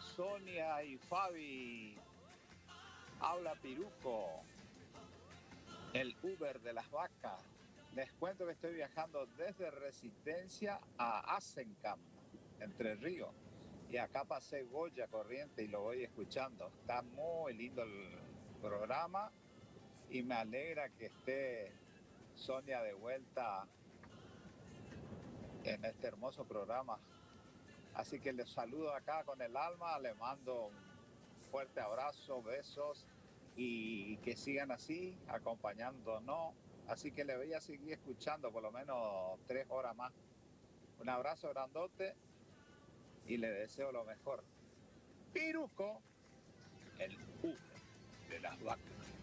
Sonia y Fabi. Habla Piruco, el Uber de las vacas. Les cuento que estoy viajando desde Resistencia a Asencam, Entre Ríos. Y acá pasé Goya Corriente y lo voy escuchando. Está muy lindo el programa y me alegra que esté Sonia de vuelta en este hermoso programa. Así que les saludo acá con el alma, le mando un fuerte abrazo, besos y que sigan así, acompañándonos. Así que le voy a seguir escuchando por lo menos 3 horas más. Un abrazo grandote y le deseo lo mejor. Piruco, el Uber de las vacas.